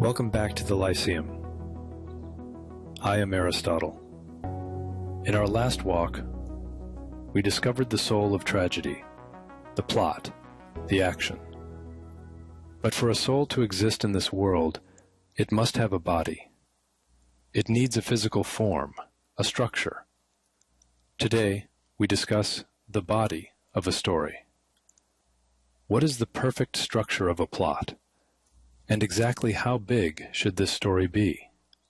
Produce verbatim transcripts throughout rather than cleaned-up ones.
Welcome back to the Lyceum. I am Aristotle. In our last walk, we discovered the soul of tragedy, the plot, the action. But for a soul to exist in this world, it must have a body. It needs a physical form, a structure. Today, we discuss the body of a story. What is the perfect structure of a plot? And exactly how big should this story be?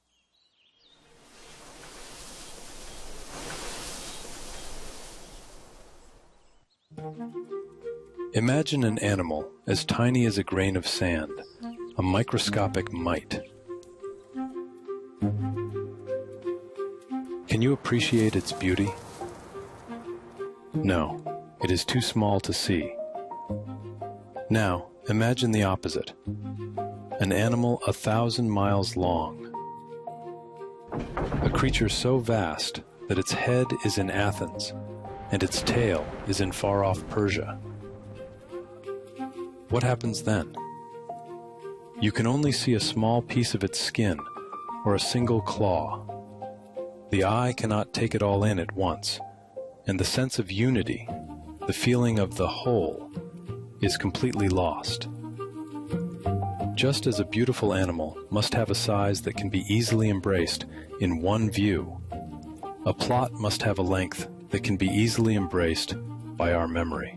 Imagine an animal as tiny as a grain of sand, a microscopic mite. Can you appreciate its beauty? No, it is too small to see. Now, imagine the opposite. An animal a thousand miles long. A creature so vast that its head is in Athens and its tail is in far-off Persia. What happens then? You can only see a small piece of its skin or a single claw. The eye cannot take it all in at once, and the sense of unity, the feeling of the whole, is completely lost. Just as a beautiful animal must have a size that can be easily embraced in one view, a plot must have a length that can be easily embraced by our memory.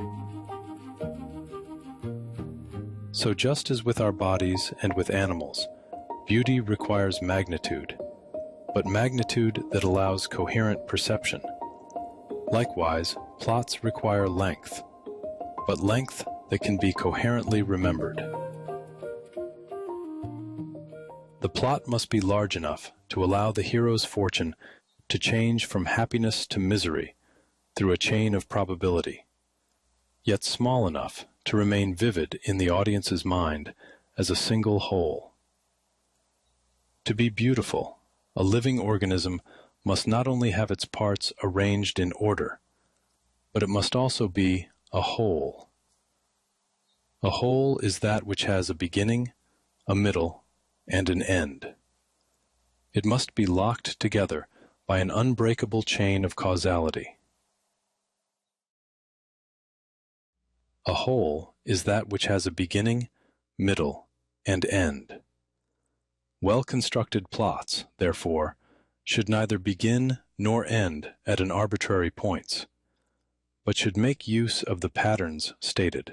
So just as with our bodies and with animals, beauty requires magnitude, but magnitude that allows coherent perception. Likewise, plots require length, but length that can be coherently remembered. The plot must be large enough to allow the hero's fortune to change from happiness to misery through a chain of probability, yet small enough to remain vivid in the audience's mind as a single whole. To be beautiful, a living organism must not only have its parts arranged in order, but it must also be a whole. A whole is that which has a beginning, a middle, and an end. It must be locked together by an unbreakable chain of causality. A whole is that which has a beginning, middle, and end. Well-constructed plots, therefore, should neither begin nor end at an arbitrary points, but should make use of the patterns stated.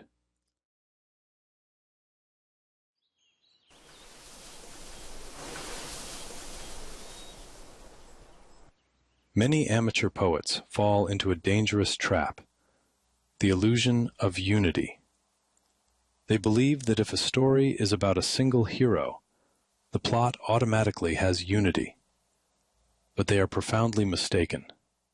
Many amateur poets fall into a dangerous trap, the illusion of unity. They believe that if a story is about a single hero, the plot automatically has unity. But they are profoundly mistaken.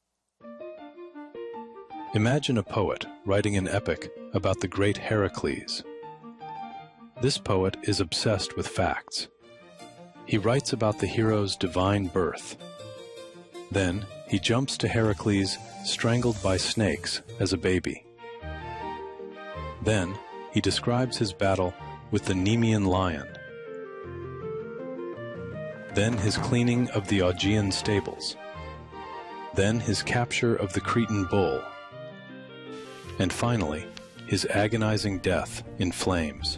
Imagine a poet writing an epic about the great Heracles. This poet is obsessed with facts. He writes about the hero's divine birth. Then he jumps to Heracles strangled by snakes as a baby. Then he describes his battle with the Nemean lion. Then his cleaning of the Augean stables. Then his capture of the Cretan bull. And finally, his agonizing death in flames.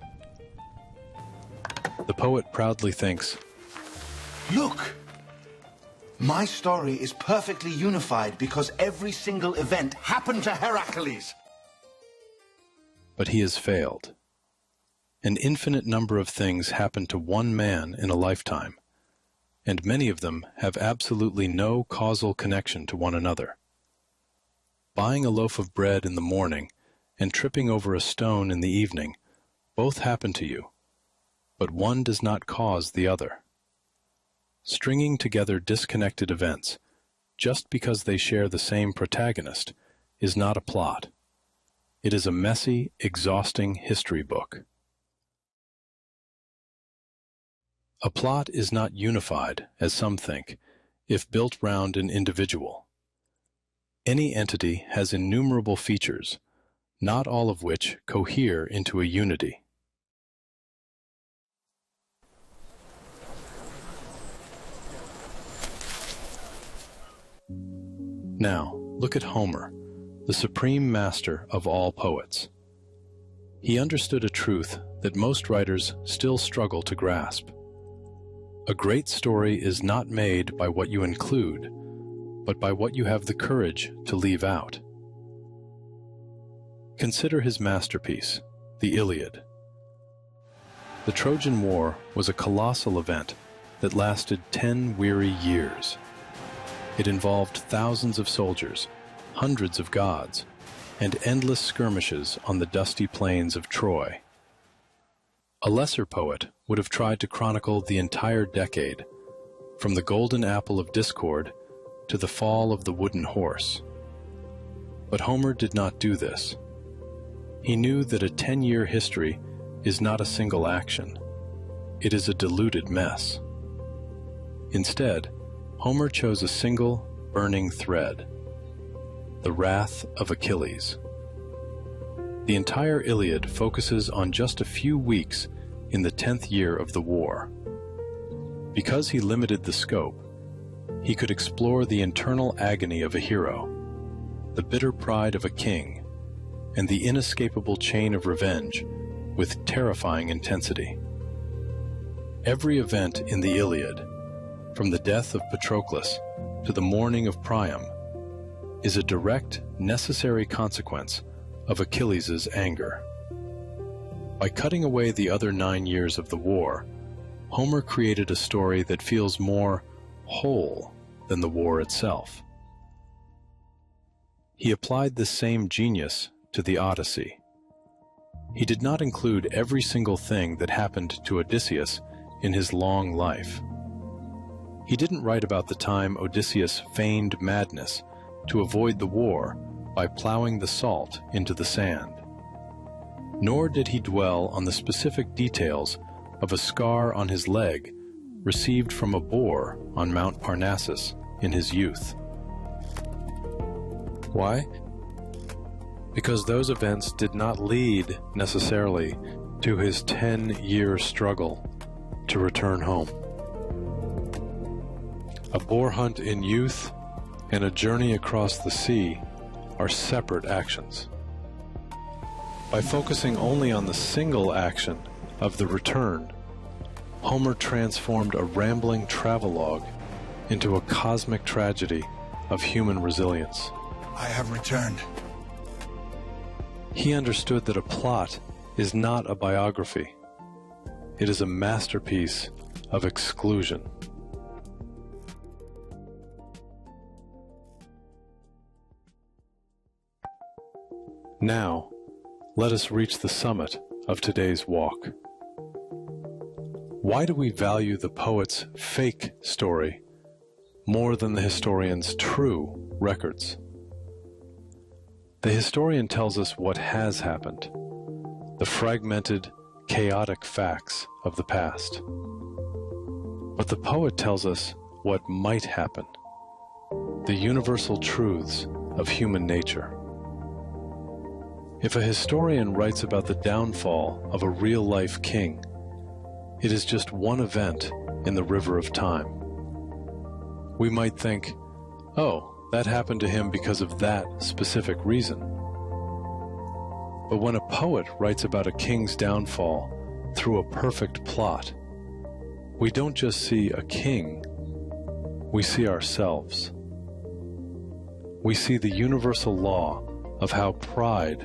The poet proudly thinks, "Look! My story is perfectly unified because every single event happened to Heracles." But he has failed. An infinite number of things happen to one man in a lifetime, and many of them have absolutely no causal connection to one another. Buying a loaf of bread in the morning and tripping over a stone in the evening both happen to you, but one does not cause the other. Stringing together disconnected events, just because they share the same protagonist, is not a plot. It is a messy, exhausting history book. A plot is not unified, as some think, if built round an individual. Any entity has innumerable features, not all of which cohere into a unity. Now, look at Homer, the supreme master of all poets. He understood a truth that most writers still struggle to grasp. A great story is not made by what you include, but by what you have the courage to leave out. Consider his masterpiece, the Iliad. The Trojan War was a colossal event that lasted ten weary years. It involved thousands of soldiers, hundreds of gods, and endless skirmishes on the dusty plains of Troy. A lesser poet would have tried to chronicle the entire decade, from the golden apple of discord to the fall of the wooden horse. But Homer did not do this. He knew that a ten-year history is not a single action. It is a diluted mess. Instead, Homer chose a single, burning thread: the wrath of Achilles. The entire Iliad focuses on just a few weeks in the tenth year of the war. Because he limited the scope, he could explore the internal agony of a hero, the bitter pride of a king, and the inescapable chain of revenge with terrifying intensity. Every event in the Iliad, from the death of Patroclus to the mourning of Priam, is a direct, necessary consequence of Achilles' anger. By cutting away the other nine years of the war, Homer created a story that feels more whole than the war itself. He applied this same genius to the Odyssey. He did not include every single thing that happened to Odysseus in his long life. He didn't write about the time Odysseus feigned madness to avoid the war by plowing the salt into the sand. Nor did he dwell on the specific details of a scar on his leg received from a boar on Mount Parnassus in his youth. Why? Because those events did not lead necessarily to his ten-year struggle to return home. A boar hunt in youth and a journey across the sea are separate actions. By focusing only on the single action of the return, Homer transformed a rambling travelogue into a cosmic tragedy of human resilience. I have returned. He understood that a plot is not a biography. It is a masterpiece of exclusion. Now, let us reach the summit of today's walk. Why do we value the poet's fake story more than the historian's true records? The historian tells us what has happened, the fragmented, chaotic facts of the past. But the poet tells us what might happen, the universal truths of human nature. If a historian writes about the downfall of a real-life king, it is just one event in the river of time. We might think, oh, that happened to him because of that specific reason. But when a poet writes about a king's downfall through a perfect plot, we don't just see a king, we see ourselves. We see the universal law of how pride